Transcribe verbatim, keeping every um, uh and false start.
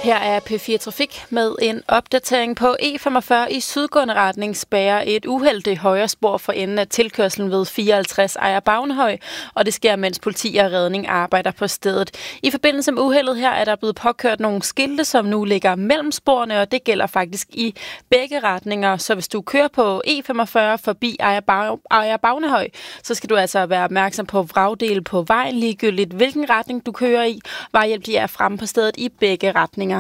Her er P fire Trafik med en opdatering på E femogfyrre i sydgående retning spærrer et uheld det højre spor for enden af tilkørslen ved fireoghalvtreds Ejer Bavnehøj, og det sker, mens politi og redning arbejder på stedet. I forbindelse med uheldet her er der blevet påkørt nogle skilte, som nu ligger mellem sporene, og det gælder faktisk i begge retninger. Så hvis du kører på E femogfyrre forbi Ejer Bavnehøj, så skal du altså være opmærksom på vragdele på vejen, ligegyldigt hvilken retning du kører i. Vejhjælp de er fremme på stedet i begge retninger.